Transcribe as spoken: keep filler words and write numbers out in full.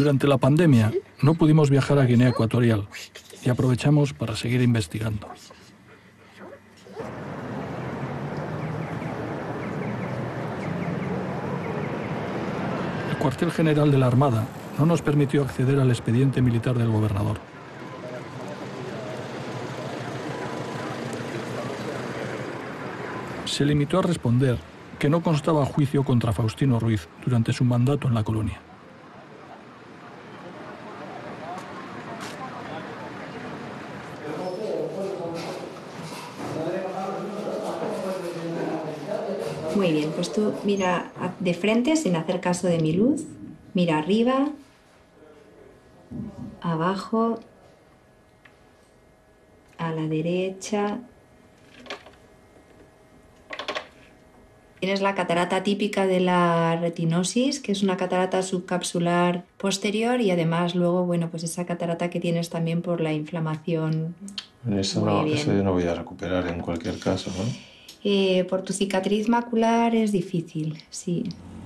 Durante la pandemia no pudimos viajar a Guinea Ecuatorial y aprovechamos para seguir investigando. El cuartel general de la Armada no nos permitió acceder al expediente militar del gobernador. Se limitó a responder que no constaba juicio contra Faustino Ruiz durante su mandato en la colonia. Muy bien, pues tú mira de frente sin hacer caso de mi luz, mira arriba, abajo, a la derecha. Tienes la catarata típica de la retinosis, que es una catarata subcapsular posterior, y además luego, bueno, pues esa catarata que tienes también por la inflamación. Eso no, eso yo no voy a recuperar en cualquier caso, ¿no? Eh, por tu cicatriz macular es difícil, sí.